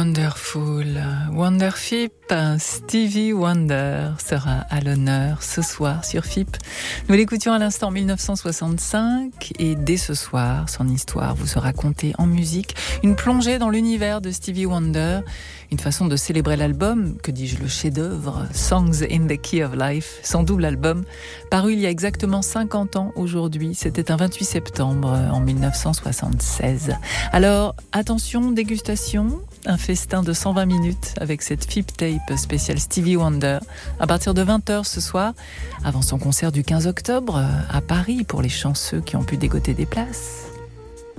Wonderful, Wonderfip, Stevie Wonder sera à l'honneur ce soir sur FIP. Nous l'écoutions à l'instant 1965 et dès ce soir, son histoire vous sera contée en musique. Une plongée dans l'univers de Stevie Wonder, une façon de célébrer l'album, que dis-je, le chef-d'œuvre Songs in the Key of Life, son double album, paru il y a exactement 50 ans aujourd'hui. C'était un 28 septembre en 1976. Alors, attention, dégustation, un festin de 120 minutes avec cette FIP Tape spéciale Stevie Wonder à partir de 20h ce soir, avant son concert du 15 octobre à Paris pour les chanceux qui ont pu dégoter des places.